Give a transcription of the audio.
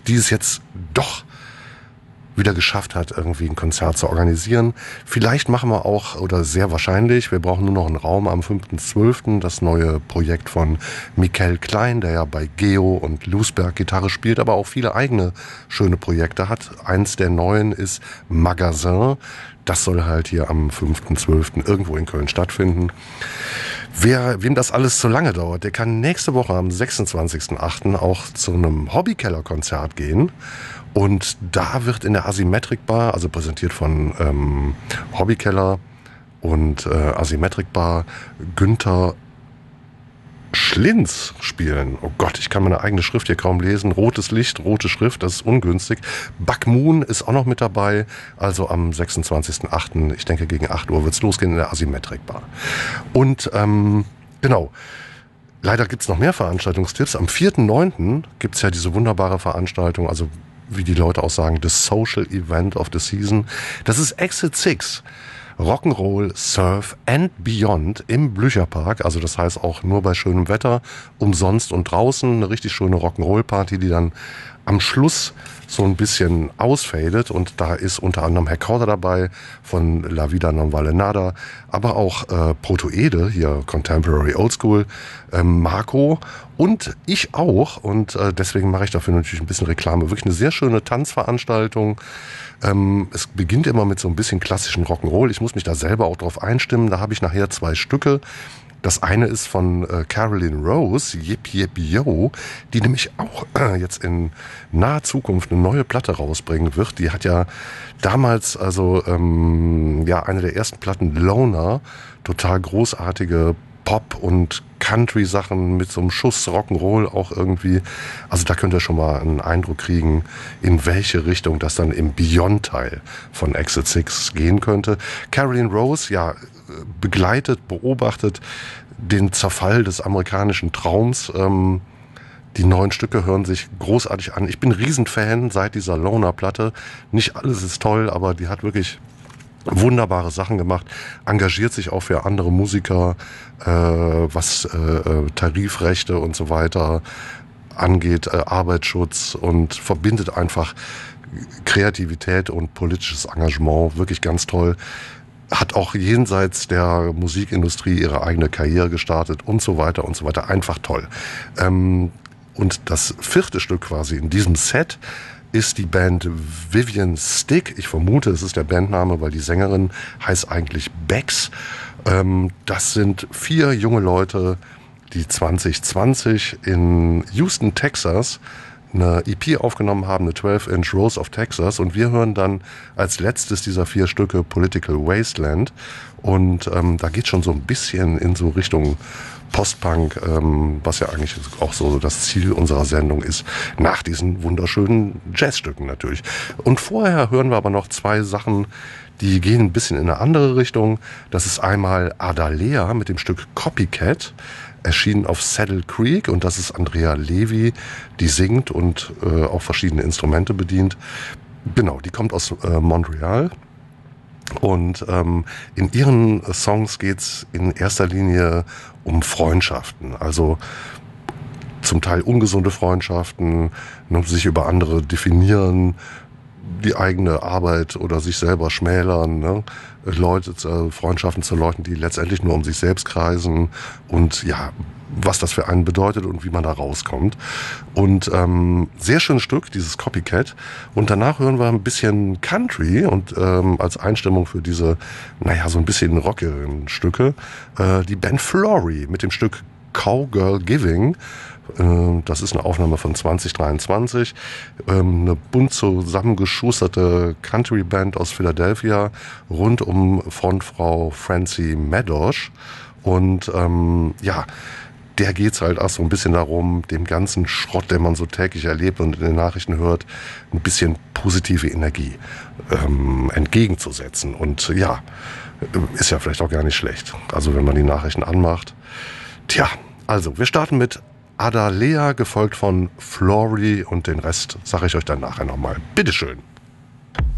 die es jetzt doch wieder geschafft hat, irgendwie ein Konzert zu organisieren. Vielleicht machen wir auch, oder sehr wahrscheinlich, wir brauchen nur noch einen Raum am 5.12., das neue Projekt von Michael Klein, der ja bei Geo und Loosberg Gitarre spielt, aber auch viele eigene schöne Projekte hat. Eins der neuen ist Magasin. Das soll halt hier am 5.12. irgendwo in Köln stattfinden. Wem das alles zu lange dauert, der kann nächste Woche am 26.08. auch zu einem Hobbykeller-Konzert gehen. Und da wird in der Asymmetric Bar, also präsentiert von Hobbykeller und Asymmetric Bar, Günther Schlinz spielen. Oh Gott, ich kann meine eigene Schrift hier kaum lesen. Rotes Licht, rote Schrift, das ist ungünstig. Buck Moon ist auch noch mit dabei. Also am 26.08., ich denke gegen 8 Uhr wird's losgehen in der Asymmetric Bar. Und genau. Leider gibt's noch mehr Veranstaltungstipps. Am 4.9. gibt's ja diese wunderbare Veranstaltung, also wie die Leute auch sagen, the Social Event of the Season. Das ist Exit 6. Rock'n'Roll, Surf and Beyond im Blücherpark. Also das heißt auch nur bei schönem Wetter, umsonst und draußen. Eine richtig schöne Rock'n'Roll-Party, die dann am Schluss so ein bisschen ausfadet. Und da ist unter anderem Herr Korda dabei von La Vida Non Vale Nada, aber auch Protoede, hier Contemporary Oldschool, Marco und ich auch. Und deswegen mache ich dafür natürlich ein bisschen Reklame. Wirklich eine sehr schöne Tanzveranstaltung. Es beginnt immer mit so ein bisschen klassischen Rock'n'Roll. Ich muss mich da selber auch drauf einstimmen. Da habe ich nachher 2 Stücke. Das eine ist von Caroline Rose, Yip Yip Yo, die nämlich auch jetzt in naher Zukunft eine neue Platte rausbringen wird. Die hat ja damals, also eine der ersten Platten, Loner, total großartige Pop- und Country-Sachen mit so einem Schuss Rock'n'Roll auch irgendwie. Also da könnt ihr schon mal einen Eindruck kriegen, in welche Richtung das dann im Beyond-Teil von Exit 6 gehen könnte. Caroline Rose, ja, begleitet, beobachtet den Zerfall des amerikanischen Traums. Die neuen Stücke hören sich großartig an. Ich bin Riesenfan seit dieser Loner-Platte. Nicht alles ist toll, aber die hat wirklich wunderbare Sachen gemacht, engagiert sich auch für andere Musiker, was Tarifrechte und so weiter angeht, Arbeitsschutz, und verbindet einfach Kreativität und politisches Engagement. Wirklich ganz toll. Hat auch jenseits der Musikindustrie ihre eigene Karriere gestartet und so weiter und so weiter. Einfach toll. Und das 4. Stück quasi in diesem Set ist die Band Vivian Stick. Ich vermute, es ist der Bandname, weil die Sängerin heißt eigentlich Bex. Das sind 4 junge Leute, die 2020 in Houston, Texas eine EP aufgenommen haben, eine 12-inch Rose of Texas, und wir hören dann als letztes dieser 4 Stücke Political Wasteland, und da geht schon so ein bisschen in so Richtung Postpunk, was ja eigentlich auch so das Ziel unserer Sendung ist, nach diesen wunderschönen Jazzstücken natürlich. Und vorher hören wir aber noch 2 Sachen, die gehen ein bisschen in eine andere Richtung. Das ist einmal Adalea mit dem Stück Copycat, erschienen auf Saddle Creek, und das ist Andrea Levy, die singt und auch verschiedene Instrumente bedient. Genau, die kommt aus Montreal. Und in ihren Songs geht's in erster Linie um Freundschaften, also zum Teil ungesunde Freundschaften, sich über andere definieren, die eigene Arbeit oder sich selber schmälern, ne? Freundschaften zu Leuten, die letztendlich nur um sich selbst kreisen, und ja, was das für einen bedeutet und wie man da rauskommt. Und sehr schönes Stück, dieses Copycat. Und danach hören wir ein bisschen Country, und als Einstimmung für diese, so ein bisschen rockigeren Stücke, die Band Flory mit dem Stück Cowgirl Giving. Das ist eine Aufnahme von 2023. Eine bunt zusammengeschusterte Country-Band aus Philadelphia rund um Frontfrau Francie Maddosh. Und der geht's halt auch so ein bisschen darum, dem ganzen Schrott, den man so täglich erlebt und in den Nachrichten hört, ein bisschen positive Energie entgegenzusetzen. Und ja, ist ja vielleicht auch gar nicht schlecht. Also wenn man die Nachrichten anmacht. Tja, also wir starten mit Adalea, gefolgt von Flory, und den Rest sage ich euch dann nachher nochmal. Bitteschön.